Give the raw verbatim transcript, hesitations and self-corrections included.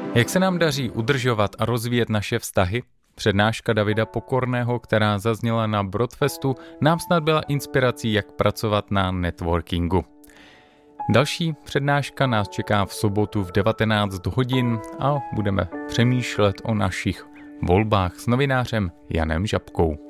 Jak se nám daří udržovat a rozvíjet naše vztahy? Přednáška Davida Pokorného, která zazněla na Broadfestu, nám snad byla inspirací, jak pracovat na networkingu. Další přednáška nás čeká v sobotu v devatenáct hodin a budeme přemýšlet o našich volbách s novinářem Janem Žabkou.